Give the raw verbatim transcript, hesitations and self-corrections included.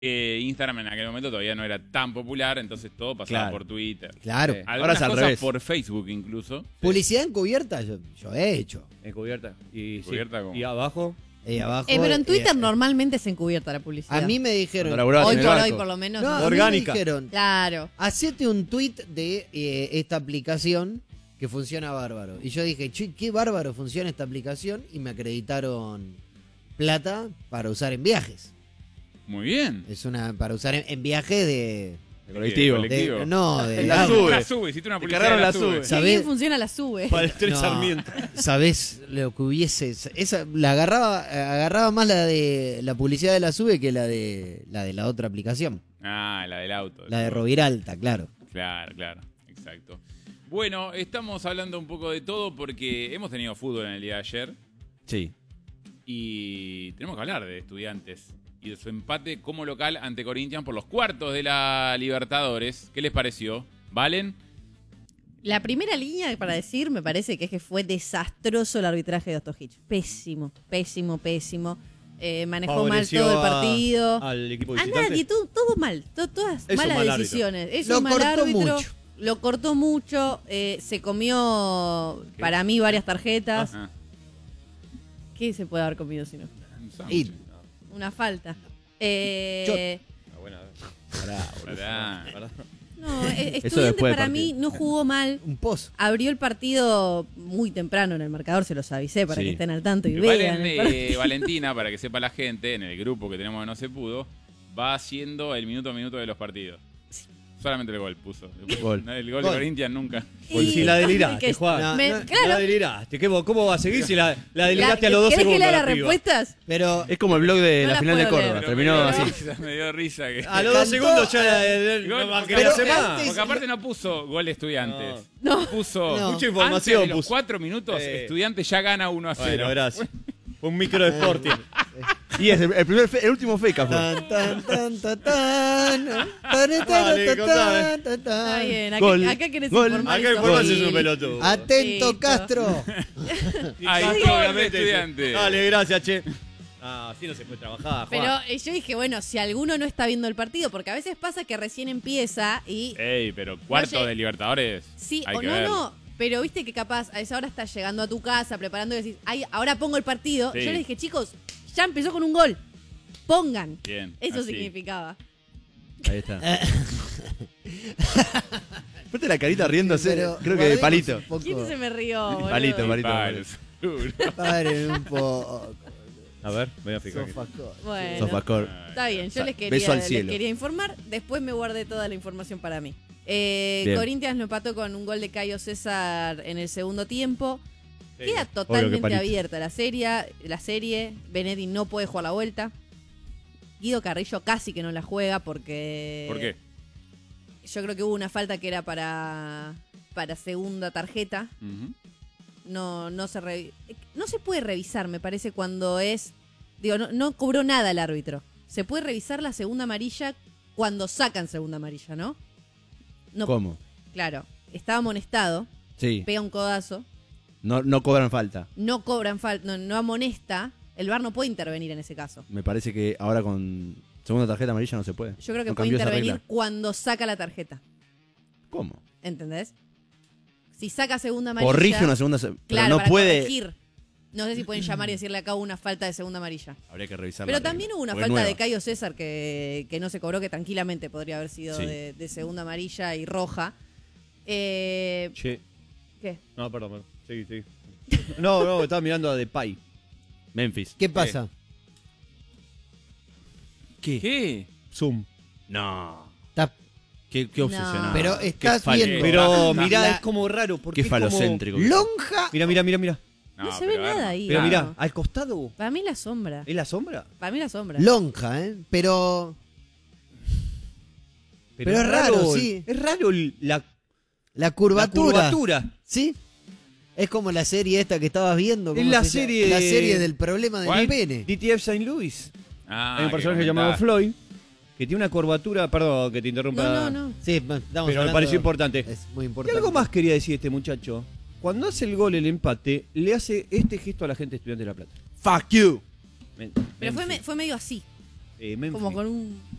Eh, Instagram en aquel momento todavía no era tan popular, entonces todo pasaba Claro. por Twitter. Claro. Sí. Algunas Ahora es al cosas revés. por Facebook incluso. Publicidad encubierta yo, yo he hecho. Encubierta. Y, Encubierta sí. como- y abajo. Ahí abajo. Eh, pero en Twitter eh, normalmente es encubierta la publicidad. A mí me dijeron. Cuando laburabas Hoy en el por barco. hoy, por lo menos. No, no. a mí me Orgánica. dijeron, Claro. hacete un tweet de eh, esta aplicación que funciona bárbaro. Y yo dije, che, qué bárbaro funciona esta aplicación. Y me acreditaron plata para usar en viajes. Muy bien. Es una para usar en, en viajes de, El colectivo. De- de- Colectivo. no, de La auto. sube. La sube, hiciste una Te publicidad cargaron de la sube. Si ¿Sabés? bien funciona, la sube. Para el Tres No, Sarmiento. ¿Sabés lo que hubiese? Esa la agarraba, agarraba más la de la publicidad de la sube que la de la de la otra aplicación. Ah, la del auto. La de Roviralta, claro. Claro, claro, exacto. Bueno, estamos hablando un poco de todo porque hemos tenido fútbol en el día de ayer Sí. y tenemos que hablar de Estudiantes y de su empate como local ante Corinthians por los cuartos de la Libertadores. ¿Qué les pareció? ¿Valen? La primera línea para decir me parece que es que fue desastroso el arbitraje de Ostojic. Pésimo, pésimo, pésimo. Eh, manejó Favoreció mal todo el a- partido. al equipo A visitante. nadie, todo, todo mal. to- todas Es un malas mal árbitro. decisiones. Es Lo un mal cortó árbitro. mucho. Lo cortó mucho. eh, se comió, para mí, varias tarjetas. Ah, ¿Qué se puede haber comido si no? un sándwich. Y- Una falta. Eh, Ah, bueno, a ver. Pará, boludo. Pará. ¿Verdad? no, eh, Eso Estudiante después del para mí partido. no jugó mal. Un pozo. Abrió el partido muy temprano en el marcador, se los avisé para Sí. que estén al tanto y Valen, vean. el partido. eh, Valentina, para que sepa la gente, en el grupo que tenemos de No Se Pudo, va haciendo el minuto a minuto de los partidos. Solamente el gol puso. Gol. No, el gol, Gol. de Corinthians nunca. Pues Y- si la deliraste, que- Juan. No, me- no, claro. La deliraste. ¿Qué, ¿Cómo va a seguir si la, la deliraste La- a los dos ¿Querés segundos? que lea la las piba? respuestas? Pero Es como el blog de No la la final de puedo Córdoba. leer. Terminó me dio así. risa, me dio risa. Que... A los dos Cantó- segundos ya la, el- Gol, no va a porque querer pero hacer más. antes- Porque aparte no puso gol de Estudiantes. No. Puso No. Mucha información antes de los puso. cuatro minutos, Eh. Estudiantes ya gana uno a cero. Bueno, gracias. Fue un micro de Sporting. Y es el, el primer fe- el último feca fue. tan tan tan tan tan tan tan Dale, tan contame. tan tan Está tan. bien, acá, Gol, acá querés gol. informar. Acá y informas sos- es un pelotudo. Atento, Listo. Castro. Ay, Castro, gol de obviamente. Estudiantes. Dale, gracias, che. Ah, así no se puede trabajar, Juan. Pero eh, yo dije, bueno, si alguno no está viendo el partido, porque a veces pasa que recién empieza y Ey, pero cuarto No, de Libertadores. sí hay o que no, verlo. no, pero viste que capaz a esa hora estás llegando a tu casa, preparando y decís, ay, ahora pongo el partido. Sí. Yo le dije, chicos, ya empezó con un gol. Pongan. Bien. Eso así. significaba. Ahí está. Ponte la carita riéndose. Pero Creo que de guardemos palito. un poco. ¿Quién se me rió, boludo? Palito, palito. Vale, seguro. Paren un poco. A ver, voy a fijar. aquí. Sofacor. Bueno, Sofacor. está bien, yo Sa- les quería, beso al les cielo. quería informar. Después me guardé toda la información para mí. Eh, Bien. Corinthians lo empató con un gol de Caio César en el segundo tiempo. Sí, Queda obvio que totalmente palito. abierta la serie. La serie. Benetti no puede jugar la vuelta. Guido Carrillo casi que no la juega porque. ¿Por qué? Yo creo que hubo una falta que era para, para segunda tarjeta. Ujú. No, no se revi- no se puede revisar, me parece, cuando es. Digo, no, no cobró nada el árbitro. Se puede revisar la segunda amarilla cuando sacan segunda amarilla, ¿no? No, ¿Cómo? claro. Estaba amonestado, Sí. pega un codazo, No, no cobran falta. no cobran falta, no, no amonesta. El V A R no puede intervenir en ese caso. Me parece que ahora con segunda tarjeta amarilla no se puede. Yo creo que No puede cambió esa intervenir regla. cuando saca la tarjeta. ¿Cómo? ¿Entendés? Si saca segunda amarilla. Corrige una segunda. se- Pero Claro, no para puede. corregir. No sé si pueden llamar y decirle acá una falta de segunda amarilla. Habría que revisar. Pero la regla, también hubo una porque es falta de nueva. Caio César que, que no se cobró, que tranquilamente podría haber sido Sí. de, de segunda amarilla y roja. Eh, Che. ¿Qué? No, perdón, perdón. Seguí, seguí. No, no, estaba mirando a Depay. Memphis. ¿Qué pasa? ¿Qué? ¿Qué? Zoom. No. Está- Qué, qué No. obsesionado. Pero Qué estás fal- viendo. Pero La- mirá, la- es como raro. Porque Qué es como- falocéntrico. Lonja. Mira, mira, mira, mira. No, se pero ve a ver, nada ahí. Pero no. mira, al costado. Para mí la sombra. ¿Es la sombra? Para mí la sombra. Lonja, ¿eh? Pero. Pero es raro, sí. Es raro el- la, La la curvatura. curvatura. ¿Sí? Es como la serie esta que estabas viendo. Es ¿cómo la se llama? serie La de- serie del problema del ¿Cuál? pene. D T F Saint Louis. Ah, Hay un que personaje comentaba. llamado Floyd que tiene una curvatura. Perdón que te interrumpa. No, no, no. Sí, estamos Pero me hablando- pareció importante. Es muy Y importante. algo más quería decir este muchacho. Cuando hace el gol, el empate, le hace este gesto a la gente de Estudiantes de La Plata. Fuck you. Men- Pero fue, Memphis. me- fue medio así. Eh, Memphis. Como con un.